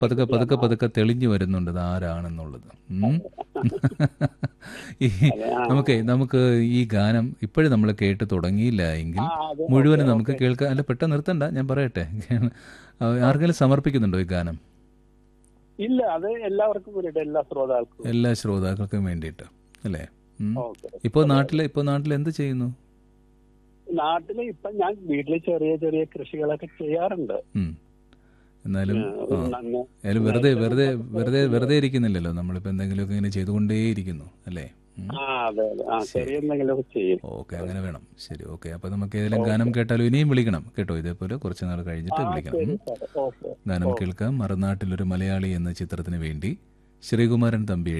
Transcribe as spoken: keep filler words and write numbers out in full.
പതുക്കെ പതുക്കെ പതുക്കെ തെളിഞ്ഞു വരുന്നുണ്ട് ഇത് ആരാണെന്നുള്ളത്. ഉം. ഈ അതെ. ആ നമുക്ക് നമുക്ക് ഈ ഗാനം ഇപ്പോഴും നമ്മൾ കേട്ട് തുടങ്ങിയില്ല എങ്കിൽ ആ അതെ. ഓക്കെ മുഴുവനും നമുക്ക് ഓക്കെ. കേൾക്കാൻ. അല്ല, പെട്ടെന്ന് നിർത്തണ്ട, ഞാൻ പറയട്ടെ. ആർക്കെങ്കിലും സമർപ്പിക്കുന്നുണ്ടോ ഈ ഗാനം? ഇല്ല, അത് എല്ലാവർക്കും വേണ്ടിയിട്ട്, എല്ലാ ശ്രോതാക്കൾക്കും വേണ്ടി. എല്ലാ ശ്രോതാക്കൾക്കും വേണ്ടിയിട്ട് അല്ലേ? ഉം. ഓക്കെ. ഇപ്പോൾ അതെ നാട്ടിൽ അതെ. ഇപ്പോൾ നാട്ടിൽ എന്ത് ചെയ്യുന്നു? നാട്ടില് ഇപ്പൊ ഞാൻ വീട്ടില് ചെറിയ ചെറിയ കൃഷികളൊക്കെ ചെയ്യാറുണ്ട്. ഉം. എന്നാലും ഏഹ് ആ ഒരു നന്ന എന്നാലും വെറുതെ നന്നായിട്ട് വെറുതെ വെറുതെ പച്ചക്കറിയൊക്കെ. വെറുതെ ഇരിക്കുന്നില്ലല്ലോ. നമ്മളിപ്പോൾ എന്തെങ്കിലുമൊക്കെ ഇങ്ങനെ ചെയ്തുകൊണ്ടേയിരിക്കുന്നു അല്ലേ? ഉം. ആ അതെ അതെ. ആ ചെറിയ ശരി, എന്തെങ്കിലുമൊക്കെ ചെയ്യും. ഓക്കെ, അതെ. അങ്ങനെ വേണം. ശരി, ഓക്കെ. അപ്പോൾ നമുക്ക് ഏതെങ്കിലും ഗാനം ഓക്കെ. കേട്ടാലും ഇനിയും വിളിക്കണം കേട്ടോ. ഇതേപോലെ കുറച്ച് നാൾ ആ കഴിഞ്ഞിട്ട് വിളിക്കണം. ശരി ഉം. സാർ. ഓക്കെ ഗാനം ഓക്കെ. കേൾക്കാം. മറുനാട്ടിലൊരു മലയാളി എന്ന ചിത്രത്തിന് വേണ്ടി ശ്രീകുമാരൻ തമ്പി